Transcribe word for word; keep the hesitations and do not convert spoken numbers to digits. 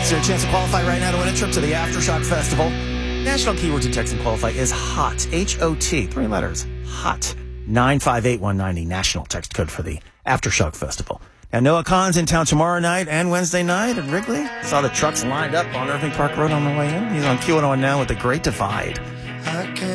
It's your chance to qualify right now to win a trip to the Aftershock Festival. National keyword to text and qualify is HOT. H O T. Three letters. HOT. nine five eight one nine zero. National text code for the Aftershock Festival. Now, Noah Kahan's in town tomorrow night and Wednesday night at Wrigley. Saw the trucks lined up on Irving Park Road on the way in. He's on Q one oh one now with The Great Divide. I can't